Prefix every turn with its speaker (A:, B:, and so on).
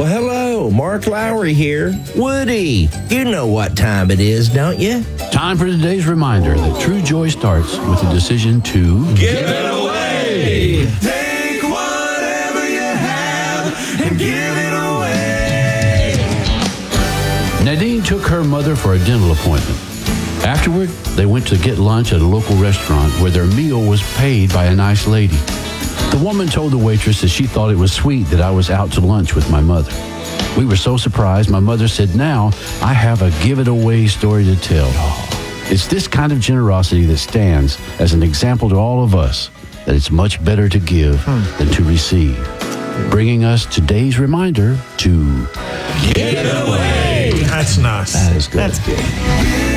A: Well, hello, Mark Lowry here. Woody, you know what time it is, don't you?
B: Time for today's reminder that true joy starts with the decision to
A: Give it away!
C: Take whatever you have and give it away.
B: Nadine took her mother for a dental appointment. Afterward, they went to get lunch at a local restaurant where their meal was paid by a nice lady. The woman told the waitress that she thought it was sweet that I was out to lunch with my mother. We were so surprised, my mother said, "Now I have a give-it-away story to tell." It's this kind of generosity that stands as an example to all of us that it's much better to give than to receive. Bringing us today's reminder to
A: Give it away!
C: That's nice.
B: That is good.
C: That's good.